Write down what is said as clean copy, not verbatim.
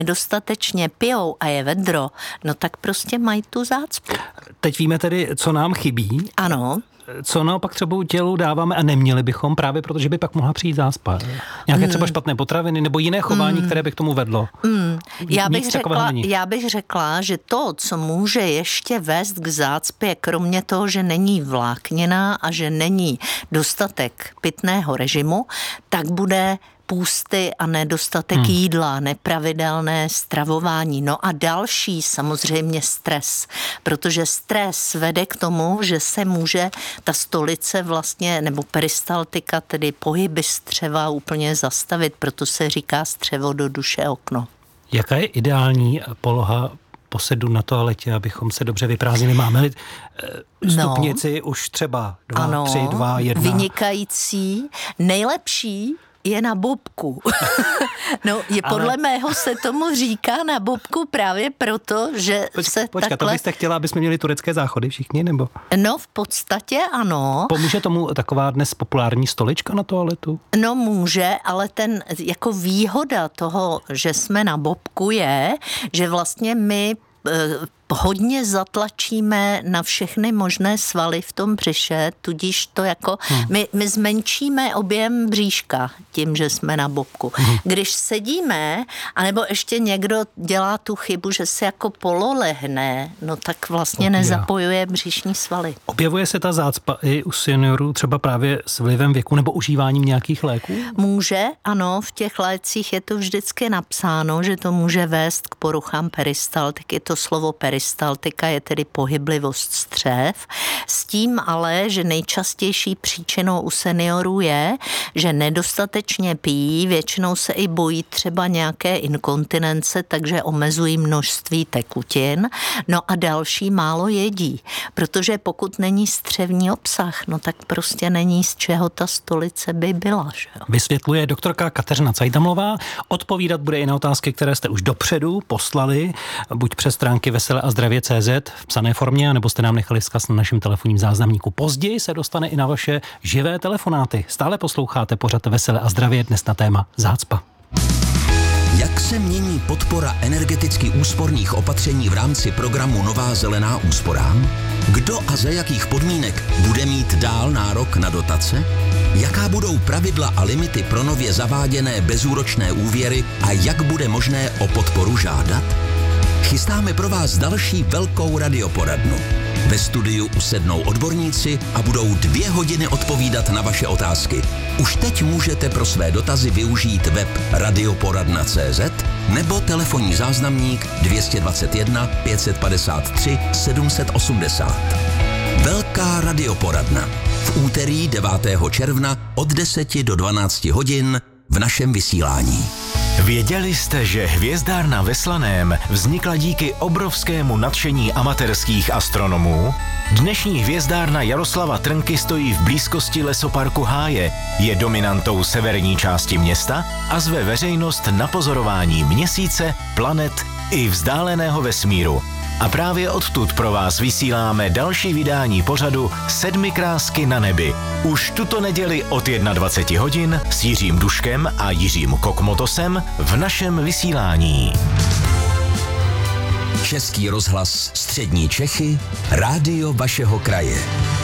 dostatečně pijou a je vedro, no tak prostě mají tu zácpu. Teď víme tedy, co nám chybí. Ano. Co naopak třeba tělu dáváme a neměli bychom, právě protože by pak mohla přijít zácpa. Nějaké třeba špatné potraviny nebo jiné chování, které by k tomu vedlo. Já bych řekla, že to, co může ještě vést k zácpě, kromě toho, že není vláknina a že není dostatek pitného režimu, tak bude půsty a nedostatek jídla, nepravidelné stravování. No a další samozřejmě stres, protože stres vede k tomu, že se může ta stolice vlastně, nebo peristaltika, tedy pohyby střeva úplně zastavit, proto se říká střevo do duše okno. Jaká je ideální poloha posedu na toaletě, abychom se dobře vyprázdnili? Máme-li stupnici už třeba 2, 3, 2, 1? Vynikající, nejlepší je na bobku. Podle mého se tomu říká na bobku právě proto, že takhle... to byste chtěla, aby jsme měli turecké záchody všichni, nebo? No, v podstatě ano. Pomůže tomu taková dnes populární stolička na toaletu? No může, ale ten jako výhoda toho, že jsme na bobku je, že vlastně my hodně zatlačíme na všechny možné svaly v tom břiše, tudíž to jako, my zmenšíme objem bříška tím, že jsme na bobku. Když sedíme, anebo ještě někdo dělá tu chybu, že se jako pololehne, no tak vlastně nezapojuje břišní svaly. Objevuje se ta zácpa i u seniorů třeba právě s vlivem věku nebo užíváním nějakých léků? Může, ano, v těch lécích je to vždycky napsáno, že to může vést k poruchám peristaltiky. To slovo peristaltika je tedy pohyblivost střev. S tím ale, že nejčastější příčinou u seniorů je, že nedostatečně pijí, většinou se i bojí třeba nějaké inkontinence, takže omezují množství tekutin. No a další málo jedí, protože pokud není střevní obsah, no tak prostě není z čeho ta stolice by byla. Že jo? Vysvětluje doktorka Kateřina Cajtamlová. Odpovídat bude i na otázky, které jste už dopředu poslali, buď přes stránky veseleazdravě.cz v psané formě, nebo jste nám nechali vzkaz na našem telefonním záznamníku. Později se dostane i na vaše živé telefonáty. Stále posloucháte pořad Veselé a zdravě, dnes na téma zácpa. Jak se mění podpora energeticky úsporných opatření v rámci programu Nová zelená úsporám? Kdo a za jakých podmínek bude mít dál nárok na dotace? Jaká budou pravidla a limity pro nově zaváděné bezúročné úvěry a jak bude možné o podporu žádat? Chystáme pro vás další velkou radioporadnu. Ve studiu usednou odborníci a budou 2 hodiny odpovídat na vaše otázky. Už teď můžete pro své dotazy využít web radioporadna.cz nebo telefonní záznamník 221 553 780. Velká radioporadna. V úterý 9. června od 10 do 12 hodin v našem vysílání. Věděli jste, že hvězdárna ve Slaném vznikla díky obrovskému nadšení amatérských astronomů? Dnešní hvězdárna Jaroslava Trnky stojí v blízkosti lesoparku Háje, je dominantou severní části města a zve veřejnost na pozorování měsíce, planet i vzdáleného vesmíru. A právě odtud pro vás vysíláme další vydání pořadu 7 krásky na nebi. Už tuto neděli od 21 hodin s Jiřím Duškem a Jiřím Kokmotosem v našem vysílání. Český rozhlas Střední Čechy, rádio vašeho kraje.